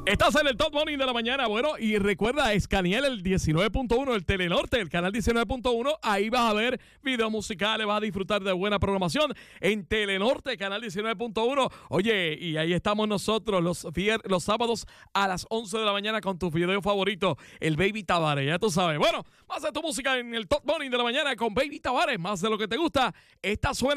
Estás en el Top Morning de la mañana. Bueno, y recuerda, Escaniel, el 19.1, el Telenorte, el canal 19.1. Ahí vas a ver videos musicales, vas a disfrutar de buena programación en Telenorte, canal 19.1. Oye, y ahí estamos nosotros los sábados a las 11 de la mañana con tu video favorito, el Baby Tavares. Ya tú sabes. Bueno, más de tu música en el Top Morning de la mañana con Baby Tavares. Más de lo que te gusta. Esta suena